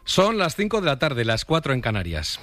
Son las 5 de la tarde, las 4 en Canarias.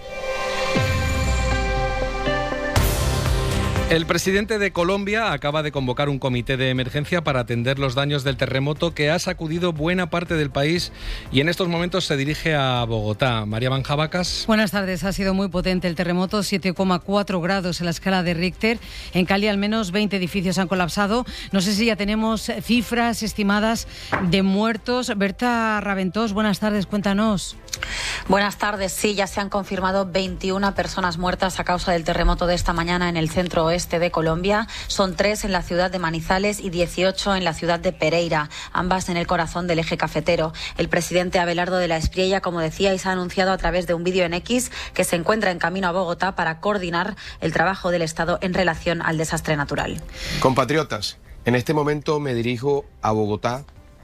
El presidente de Colombia acaba de convocar un comité de emergencia para atender los daños del terremoto que ha sacudido buena parte del país y en estos momentos se dirige a Bogotá. María Banjabacas. Buenas tardes. Ha sido muy potente el terremoto, 7,4 grados en la escala de Richter. En Cali al menos 20 edificios han colapsado. No sé si ya tenemos cifras estimadas de muertos. Berta Raventós, buenas tardes, cuéntanos. Buenas tardes. Sí, ya se han confirmado 21 personas muertas a causa del terremoto de esta mañana en el centro oeste de Colombia. Son 3 en la ciudad de Manizales y 18 en la ciudad de Pereira, ambas en el corazón del eje cafetero. El presidente Abelardo de la Espriella, como decíais, ha anunciado a través de un vídeo en X que se encuentra en camino a Bogotá para coordinar el trabajo del Estado en relación al desastre natural. Compatriotas, en este momento me dirijo a Bogotá.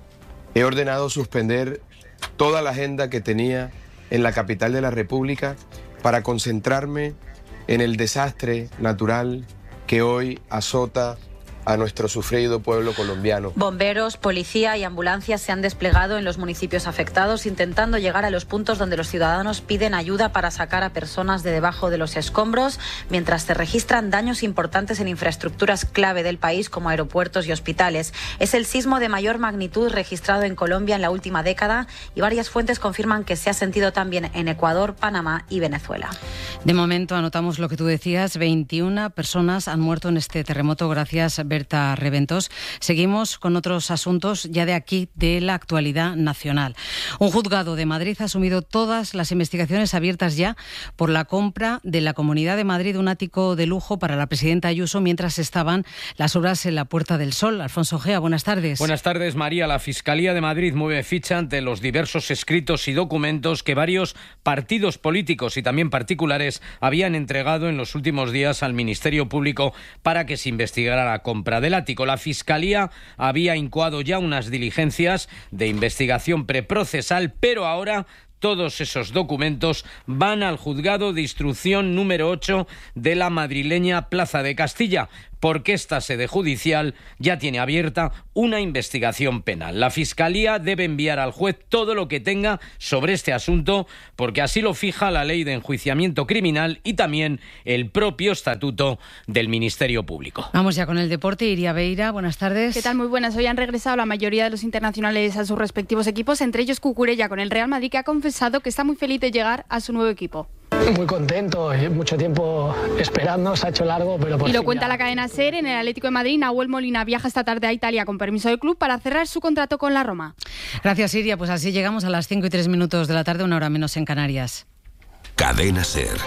He ordenado suspender toda la agenda que tenía en la capital de la República para concentrarme en el desastre natural que hoy azota a nuestro sufrido pueblo colombiano. Bomberos, policía y ambulancias se han desplegado en los municipios afectados, intentando llegar a los puntos donde los ciudadanos piden ayuda para sacar a personas de debajo de los escombros, mientras se registran daños importantes en infraestructuras clave del país como aeropuertos y hospitales. Es el sismo de mayor magnitud registrado en Colombia en la última década y varias fuentes confirman que se ha sentido también en Ecuador, Panamá y Venezuela. De momento, anotamos lo que tú decías, 21 personas han muerto en este terremoto. Gracias, Berta Raventós. Seguimos con otros asuntos ya de aquí, de la actualidad nacional. Un juzgado de Madrid ha asumido todas las investigaciones abiertas ya por la compra de la Comunidad de Madrid de un ático de lujo para la presidenta Ayuso mientras estaban las obras en la Puerta del Sol. Alfonso Gea, buenas tardes. Buenas tardes, María. La Fiscalía de Madrid mueve ficha ante los diversos escritos y documentos que varios partidos políticos y también particulares habían entregado en los últimos días al Ministerio Público para que se investigara la compra del ático. La Fiscalía había incoado ya unas diligencias de investigación preprocesal, pero ahora todos esos documentos van al juzgado de instrucción número 8 de la madrileña Plaza de Castilla, porque esta sede judicial ya tiene abierta una investigación penal. La Fiscalía debe enviar al juez todo lo que tenga sobre este asunto, porque así lo fija la Ley de Enjuiciamiento Criminal y también el propio Estatuto del Ministerio Público. Vamos ya con el deporte. Iria Beira, buenas tardes. ¿Qué tal? Muy buenas. Hoy han regresado la mayoría de los internacionales a sus respectivos equipos, entre ellos Cucurella con el Real Madrid, que ha confesado que está muy feliz de llegar a su nuevo equipo. Muy contento, mucho tiempo esperando, se ha hecho largo, pero por Y lo fin cuenta ya. la cadena SER. En el Atlético de Madrid, Nahuel Molina viaja esta tarde a Italia con permiso del club para cerrar su contrato con la Roma. Gracias, Iria. Pues así llegamos a las 5:03 de la tarde, una hora menos en Canarias. Cadena SER.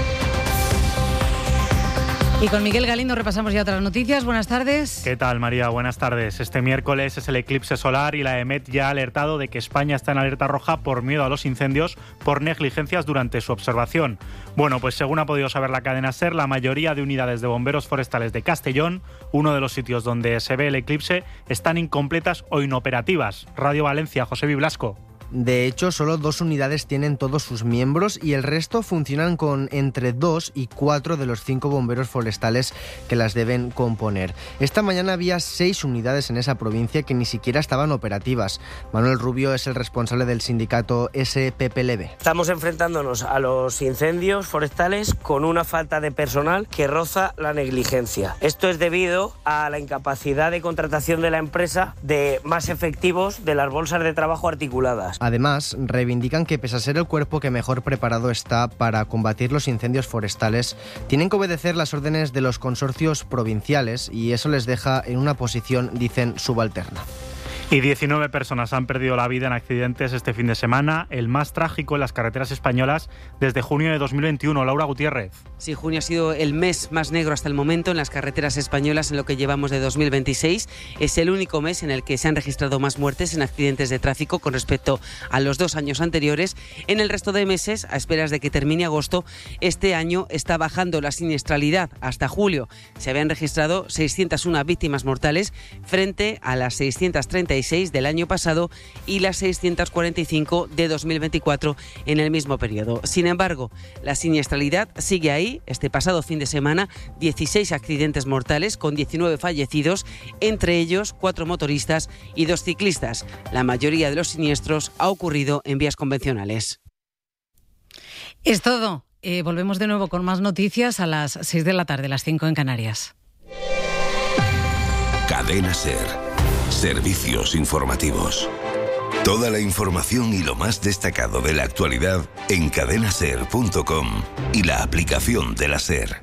Y con Miguel Galindo repasamos ya otras noticias. Buenas tardes. ¿Qué tal, María? Buenas tardes. Este miércoles es el eclipse solar y la EMET ya ha alertado de que España está en alerta roja por miedo a los incendios por negligencias durante su observación. Bueno, pues según ha podido saber la cadena SER, la mayoría de unidades de bomberos forestales de Castellón, uno de los sitios donde se ve el eclipse, están incompletas o inoperativas. Radio Valencia, José Blasco. De hecho, solo 2 unidades tienen todos sus miembros y el resto funcionan con entre 2 y 4 de los 5 bomberos forestales que las deben componer. Esta mañana había 6 unidades en esa provincia que ni siquiera estaban operativas. Manuel Rubio es el responsable del sindicato SPPLB. Estamos enfrentándonos a los incendios forestales con una falta de personal que roza la negligencia. Esto es debido a la incapacidad de contratación de la empresa de más efectivos de las bolsas de trabajo articuladas. Además, reivindican que pese a ser el cuerpo que mejor preparado está para combatir los incendios forestales, tienen que obedecer las órdenes de los consorcios provinciales y eso les deja en una posición, dicen, subalterna. Y 19 personas han perdido la vida en accidentes este fin de semana, el más trágico en las carreteras españolas desde junio de 2021. Laura Gutiérrez. Sí, junio ha sido el mes más negro hasta el momento en las carreteras españolas en lo que llevamos de 2026. Es el único mes en el que se han registrado más muertes en accidentes de tráfico con respecto a los 2 años anteriores. En el resto de meses, a esperas de que termine agosto, este año está bajando la siniestralidad. Hasta julio se habían registrado 601 víctimas mortales frente a las 631 636 del año pasado y las 645 de 2024 en el mismo periodo. Sin embargo, la siniestralidad sigue ahí. Este pasado fin de semana, 16 accidentes mortales con 19 fallecidos, entre ellos 4 motoristas y 2 ciclistas. La mayoría de los siniestros ha ocurrido en vías convencionales. Es todo. Volvemos de nuevo con más noticias a las 6 de la tarde, las 5 en Canarias. Cadena SER. Servicios informativos. Toda la información y lo más destacado de la actualidad en cadenaser.com y la aplicación de la SER.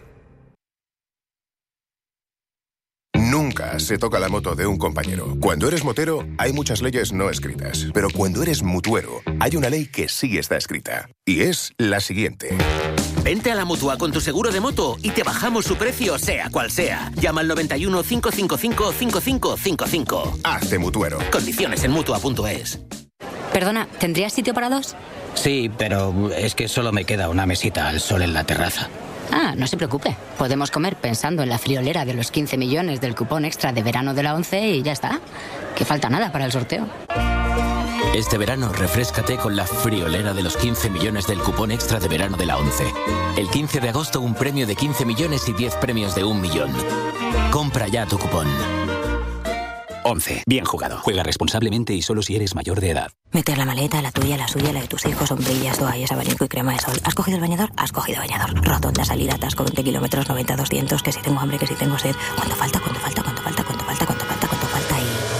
Nunca se toca la moto de un compañero. Cuando eres motero, hay muchas leyes no escritas. Pero cuando eres mutuero, hay una ley que sí está escrita. Y es la siguiente. Vente a la Mutua con tu seguro de moto y te bajamos su precio, sea cual sea. Llama al 91 555 5555. Hazte mutuero. Condiciones en Mutua.es. Perdona, ¿tendrías sitio para 2? Sí, pero es que solo me queda una mesita al sol en la terraza. Ah, no se preocupe. Podemos comer pensando en la friolera de los 15 millones del cupón extra de verano de la 11 y ya está. Que falta nada para el sorteo. Este verano refréscate con la friolera de los 15 millones del cupón extra de verano de la 11. El 15 de agosto un premio de 15 millones y 10 premios de 1 millón. Compra ya tu cupón. 11. Bien jugado. Juega responsablemente y solo si eres mayor de edad. Meter la maleta, la tuya, la suya, la de tus hijos, sombrillas, toallas, abanico y crema de sol. ¿Has cogido el bañador? Has cogido bañador. Rotonda, salida, atasco, 20 kilómetros, 90, 200, que si tengo hambre, que si tengo sed. ¿Cuánto falta? ¿Cuánto falta? ¿Cuánto falta? ¿Cuánto falta? ¿Cuánto falta? ¿Cuánto falta?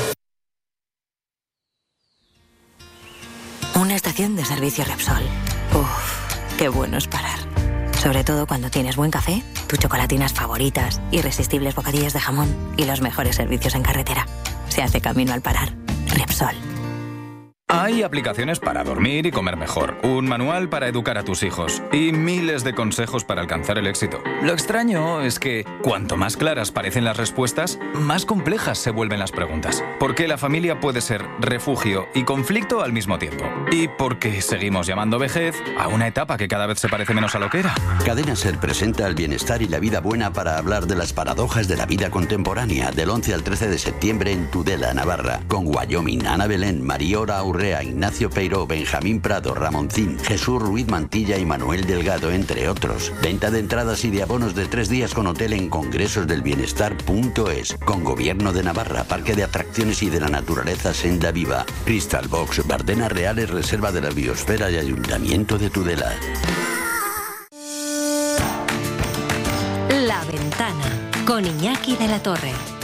Y... una estación de servicio Repsol. Uff, qué bueno es parar. Sobre todo cuando tienes buen café, tus chocolatinas favoritas, irresistibles bocadillos de jamón y los mejores servicios en carretera. Se hace camino al parar. Repsol. Hay aplicaciones para dormir y comer mejor, un manual para educar a tus hijos y miles de consejos para alcanzar el éxito. Lo extraño es que cuanto más claras parecen las respuestas, más complejas se vuelven las preguntas. Porque la familia puede ser refugio y conflicto al mismo tiempo. Y porque seguimos llamando vejez a una etapa que cada vez se parece menos a lo que era. Cadena SER presenta el bienestar y la vida buena para hablar de las paradojas de la vida contemporánea del 11 al 13 de septiembre en Tudela, Navarra, con Wyoming, Ana Belén, Mariora Aurrea, Ignacio Peiró, Benjamín Prado, Ramoncín, Jesús Ruiz Mantilla y Manuel Delgado, entre otros. Venta de entradas y de abonos de 3 días con hotel en congresosdelbienestar.es, con Gobierno de Navarra, Parque de Atracciones y de la Naturaleza Senda Viva, Crystal Box, Bardenas Reales, Reserva de la Biosfera y Ayuntamiento de Tudela. La Ventana, con Iñaki de la Torre.